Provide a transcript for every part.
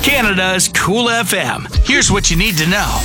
Canada's Cool FM. Here's what you need to know.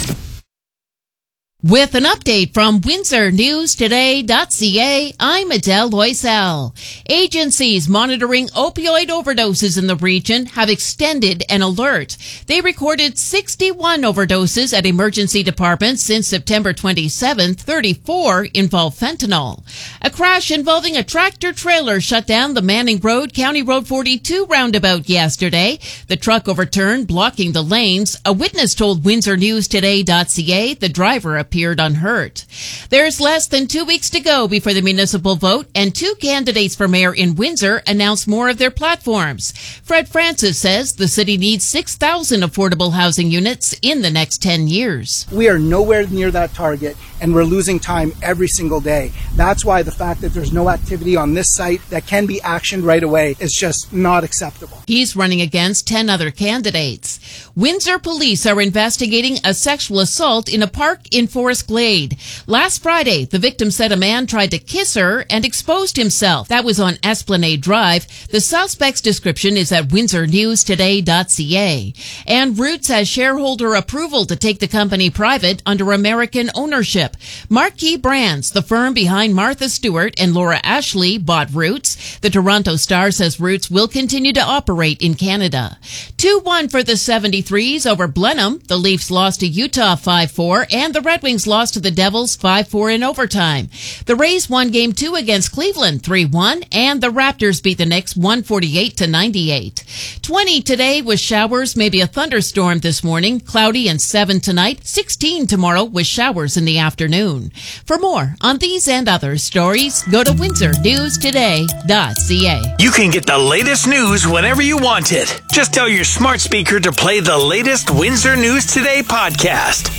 With an update from WindsorNewsToday.ca, I'm Adele Loisel. Agencies monitoring opioid overdoses in the region have extended an alert. They recorded 61 overdoses at emergency departments since September 27th. 34 involve fentanyl. A crash involving a tractor-trailer shut down the Manning Road, County Road 42 roundabout yesterday. The truck overturned, blocking the lanes. A witness told WindsorNewsToday.ca the driver appeared unhurt. There's less than 2 weeks to go before the municipal vote, and 2 candidates for mayor in Windsor announced more of their platforms. Fred Francis says the city needs 6,000 affordable housing units in the next 10 years. We are nowhere near that target, and we're losing time every single day. That's why the fact that there's no activity on this site that can be actioned right away is just not acceptable. He's running against 10 other candidates. Windsor police are investigating a sexual assault in a park in Forest Glade. Last Friday, the victim said a man tried to kiss her and exposed himself. That was on Esplanade Drive. The suspect's description is at WindsorNewsToday.ca. And Roots has shareholder approval to take the company private under American ownership. Marquee Brands, the firm behind Martha Stewart and Laura Ashley, bought Roots. The Toronto Star says Roots will continue to operate in Canada. 2-1 for the 73s over Blenheim. The Leafs lost to Utah 5-4, and the Red Wings lost to the Devils 5-4 in overtime. The Rays won Game 2 against Cleveland 3-1, and the Raptors beat the Knicks 148-98. 20 today with showers, maybe a thunderstorm this morning, cloudy and 7 tonight, 16 tomorrow with showers in the afternoon. For more on these and other stories, go to WindsorNewsToday.ca. You can get the latest news whenever you want it. Just tell your smart speaker to play the latest Windsor News Today podcast.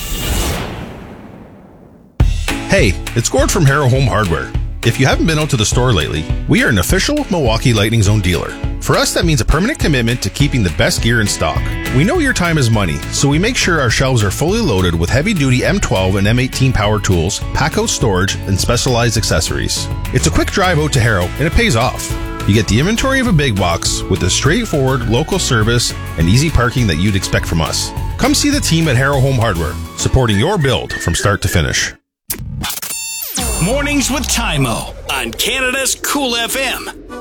Hey, it's Gord from Harrow Home Hardware. If you haven't been out to the store lately, we are an official Milwaukee Lightning Zone dealer. For us, that means a permanent commitment to keeping the best gear in stock. We know your time is money, so we make sure our shelves are fully loaded with heavy-duty M12 and M18 power tools, pack-out storage, and specialized accessories. It's a quick drive out to Harrow, and it pays off. You get the inventory of a big box with the straightforward local service and easy parking that you'd expect from us. Come see the team at Harrow Home Hardware, supporting your build from start to finish. Mornings with Tymo on Canada's Cool FM.